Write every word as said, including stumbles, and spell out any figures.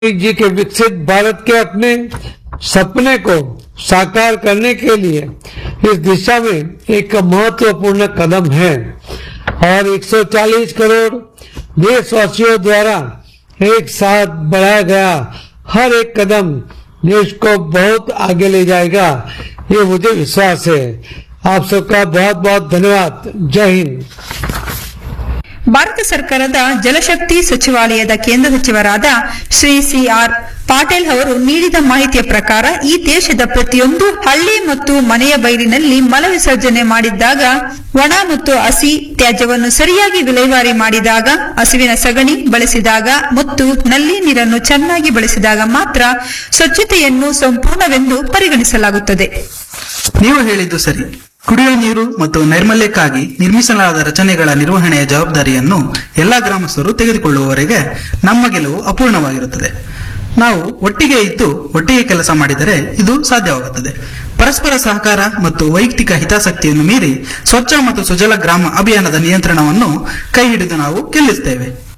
जी के विकसित भारत के अपने सपने को साकार करने के लिए इस दिशा में एक महत्वपूर्ण कदम है और एक सौ चालीस करोड़ देशवासियों द्वारा एक साथ बढ़ाया गया हर एक कदम देश को बहुत आगे ले जाएगा, ये मुझे विश्वास है। आप सबका बहुत बहुत धन्यवाद। जय हिंद। ಭಾರತ ಸರ್ಕಾರದ ಜಲಶಕ್ತಿ ಸಚಿವಾಲಯದ ಕೇಂದ್ರ ಸಚಿವರಾದ ಶ್ರೀ ಸಿ ಆರ್ ಪಾಟೀಲ್ ಅವರು ನೀಡಿದ ಮಾಹಿತಿಯ ಪ್ರಕಾರ ಈ ದೇಶದ ಪ್ರತಿಯೊಂದು ಹಳ್ಳಿ ಮತ್ತು ಮನೆಯ ಬೈಲಿನಲ್ಲಿ ಮಲ ವಿಸರ್ಜನೆ ಮಾಡಿದ್ದಾಗ ಒಣ ಮತ್ತು ಹಸಿ ತ್ಯಾಜ್ಯವನ್ನು ಸರಿಯಾಗಿ ವಿಲೇವಾರಿ ಮಾಡಿದಾಗ, ಹಸುವಿನ ಸಗಣಿ ಬಳಸಿದಾಗ ಮತ್ತು ನಲ್ಲಿ ನೀರನ್ನು ಚೆನ್ನಾಗಿ ಬಳಸಿದಾಗ ಮಾತ್ರ ಸ್ವಚ್ಛತೆಯನ್ನು ಸಂಪೂರ್ಣವೆಂದು ಪರಿಗಣಿಸಲಾಗುತ್ತದೆ. ನೀವು ಹೇಳಿದ್ದು ಸರಿ. ಕುಡಿಯುವ ನೀರು ಮತ್ತು ನೈರ್ಮಲ್ಯಕ್ಕಾಗಿ ನಿರ್ಮಿಸಲಾದ ರಚನೆಗಳ ನಿರ್ವಹಣೆಯ ಜವಾಬ್ದಾರಿಯನ್ನು ಎಲ್ಲಾ ಗ್ರಾಮಸ್ಥರು ತೆಗೆದುಕೊಳ್ಳುವವರೆಗೆ ನಮ್ಮ ಗೆಲುವು ಅಪೂರ್ಣವಾಗಿರುತ್ತದೆ. ನಾವು ಒಟ್ಟಿಗೆ ಇದ್ದು ಒಟ್ಟಿಗೆ ಕೆಲಸ ಮಾಡಿದರೆ ಇದು ಸಾಧ್ಯವಾಗುತ್ತದೆ. ಪರಸ್ಪರ ಸಹಕಾರ ಮತ್ತು ವೈಯಕ್ತಿಕ ಹಿತಾಸಕ್ತಿಯನ್ನು ಮೀರಿ ಸ್ವಚ್ಛ ಮತ್ತು ಸುಜಲ ಗ್ರಾಮ ಅಭಿಯಾನದ ನಿಯಂತ್ರಣವನ್ನು ಕೈ ಹಿಡಿದು ನಾವು ಗೆಲ್ಲಿಸುತ್ತೇವೆ.